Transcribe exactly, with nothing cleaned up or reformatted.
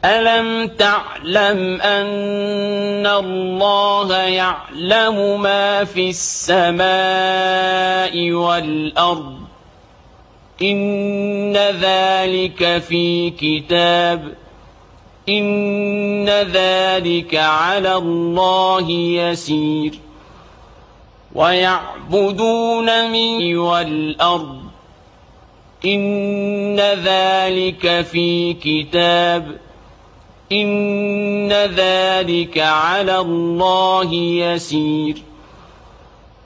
ألم تعلم أن الله يعلم ما في السماء والأرض إن ذلك في كتاب إن ذلك على الله يسير ويعبدون من والأرض إن ذلك في كتاب إن ذلك على الله يسير